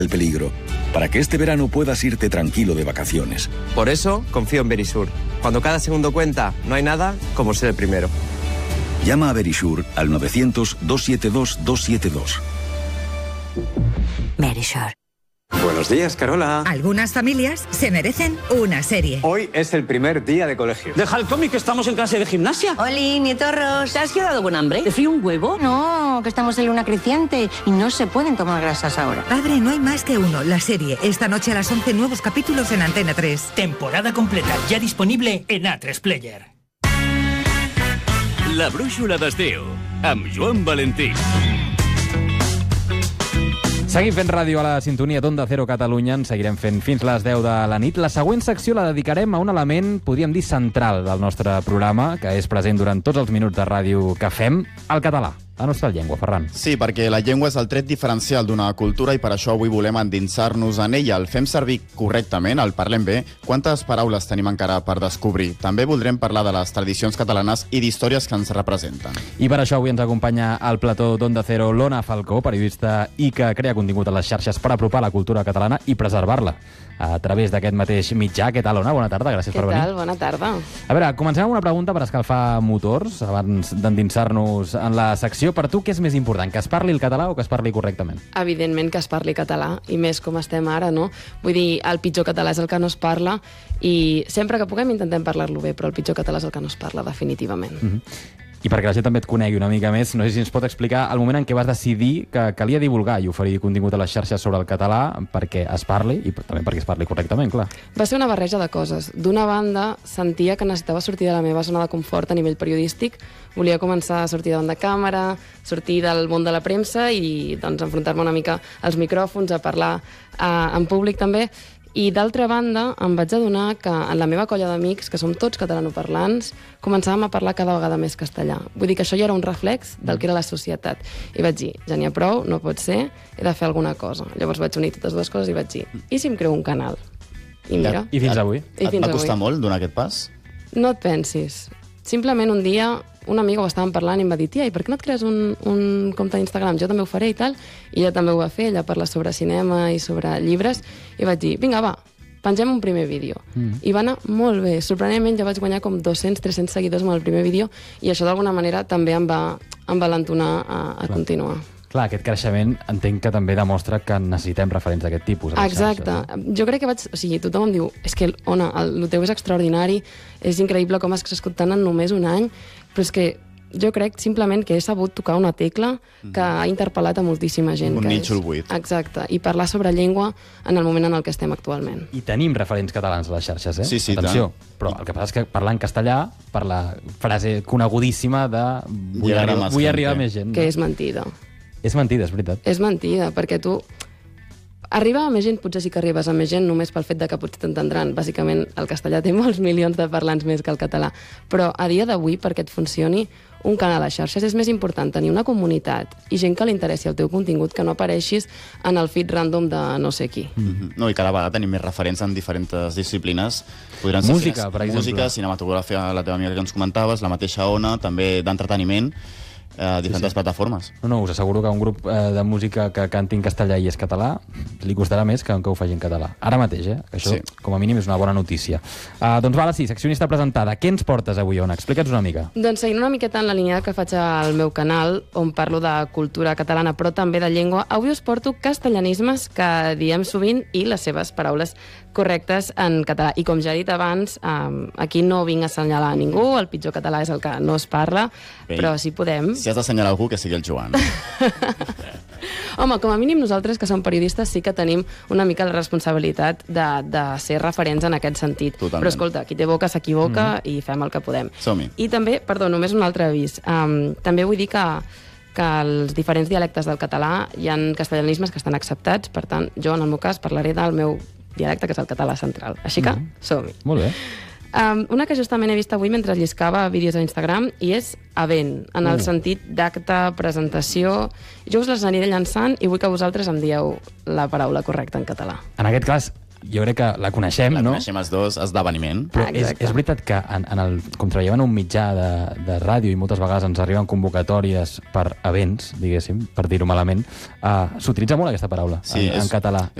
el peligro, para que este verano puedas irte tranquilo de vacaciones. Por eso confío en Verisur. Cuando cada segundo cuenta, no hay nada como ser el primero. Llama a Verisur al 900-272-272. Verisur. Buenos días, Carola. Algunas familias se merecen una serie. Hoy es el primer día de colegio. Deja el cómic, que estamos en clase de gimnasia. Oli, nietorros. ¿Te has quedado con hambre? ¿Te frío un huevo? No, que estamos en luna creciente y no se pueden tomar grasas ahora. Padre, no hay más que uno, la serie. Esta noche a las 11, nuevos capítulos en Antena 3. Temporada completa, ya disponible en A3 Player. La brúixola d'estiu, amb Joan Valentí. Seguim fent ràdio a la sintonia d'Onda Cero Catalunya, en seguirem fent fins les 10 de la nit. La següent secció la dedicarem a un element, podríem dir, central del nostre programa, que és present durant tots els minuts de ràdio que fem, el català. La nostra llengua, Ferran. Sí, perquè la llengua és el tret diferencial d'una cultura i per això avui volem endinsar-nos en ella. El fem servir correctament, el parlem bé. Quantes paraules tenim encara per descobrir? També voldrem parlar de les tradicions catalanes i d'històries que ens representen. I per això avui ens acompanya al plató d'Onda Cero l'Ona Falcó, periodista i que crea contingut a les xarxes per apropar la cultura catalana i preservar-la a través d'aquest mateix mitjà. Què tal, Ona? Bona tarda, gràcies per venir. Què tal? Bona tarda. A veure, comencem amb una pregunta per escalfar motors, abans d'endinsar-nos en la secció. Per tu, què és més important, que es parli el català o que es parli correctament? Evidentment que es parli català, i més com estem ara, no? Vull dir, el pitjor català és el que no es parla, i sempre que puguem intentem parlar-lo bé, però el pitjor català és el que no es parla, definitivament. I perquè la gent també et conegui una mica més, no sé si ens pot explicar el moment en què vas decidir que calia divulgar i oferir contingut a les xarxes sobre el català perquè es parli, i també perquè es parli correctament, clar. Va ser una barreja de coses. D'una banda, sentia que necessitava sortir de la meva zona de confort a nivell periodístic, volia començar a sortir davant de càmera, sortir del món de la premsa i doncs enfrontar-me una mica als micròfons, a parlar en públic també. I d'altra banda, em vaig adonar que en la meva colla d'amics, que som tots catalanoparlants, començàvem a parlar cada vegada més castellà. Vull dir que això ja era un reflex del que era la societat. I vaig dir, ja n'hi ha prou, no pot ser, he de fer alguna cosa. Llavors vaig unir totes dues coses i vaig dir, i si em creo un canal? I mira... I fins avui? Et va costar molt donar aquest pas? No et pensis. Simplement un dia una amiga ho estàvem parlant i em va dir, tia, i per què no et crees un compte d'Instagram? Jo també ho faré i tal. I ella també ho va fer, ella parla sobre cinema i sobre llibres, i vaig dir, vinga, va, pengem un primer vídeo. I va anar molt bé. Sorprenentment ja vaig guanyar com 200-300 seguidors amb el primer vídeo, i això d'alguna manera també em va envalentonar a continuar. Clar, aquest creixement entenc que també demostra que necessitem referents d'aquest tipus. Exacte. Jo crec que vaig... O sigui, tothom em diu, és que, Ona, el teu és extraordinari, és increïble com has crescut tant en només un any, però és que jo crec simplement que he sabut tocar una tecla que ha interpel·lat a moltíssima gent. Un nínxol buit. Exacte. I parlar sobre llengua en el moment en el que estem actualment. I tenim referents catalans a les xarxes, eh? Sí, atenció. Però el que passa és que parlar en castellà, per la frase conegudíssima de vull arribar a més gent. Que és mentida. És mentida, és veritat. És mentida, perquè tu... Arribar a més gent, potser sí que arribes a més gent només pel fet de que potser t'entendran. Bàsicament, el castellà té molts milions de parlants més que el català. Però a dia d'avui, perquè et funcioni un canal a xarxes, és més important tenir una comunitat i gent que li interessi el teu contingut, que no apareixis en el feed random de no sé qui. No, i cada vegada tenim més referents en diferents disciplines. Podran ser música, per exemple. Música, cinematografia, la teva amiga que ens comentaves, la mateixa Ona, també d'entreteniment, diferents plataformes. No, us asseguro que un grup de música que canti en castellà i és català li costarà més que ho faci en català. Ara mateix, Això, com a mínim, és una bona notícia. Doncs va, sí, seccionista presentada. Què ens portes avui, Ona? Explica'ns una mica. Doncs seguint una miqueta en la línia que faig al meu canal, on parlo de cultura catalana, però també de llengua, avui us porto castellanismes que diem sovint i les seves paraules correctes en català. I com ja he dit abans, aquí no vinc a assenyalar a ningú, el pitjor català és el que no es parla, però si podem... Si has d'assenyalar algú, que sigui el Joan. Home, com a mínim nosaltres, que som periodistes, sí que tenim una mica la responsabilitat de ser referents en aquest sentit. Totalment. Però escolta, qui té boca s'equivoca i fem el que podem. Som-hi. I també, perdó, només un altre avís. També vull dir que els diferents dialectes del català hi ha castellanismes que estan acceptats, per tant, jo en el meu cas parlaré del meu dialecte, que és el català central. Així que, som-hi. Molt bé. Una que justament he vist avui mentre lliscava vídeos a Instagram i és event, en el sentit d'acte, presentació. Jo us les aniré llançant i vull que vosaltres em dieu la paraula correcta en català. En aquest cas, jo crec que la coneixem, La no? coneixem els dos, esdeveniment. Però és veritat que com treballem en un mitjà de ràdio i moltes vegades ens arriben convocatòries per events, diguéssim, per dir-ho malament, s'utilitza molt aquesta paraula en català.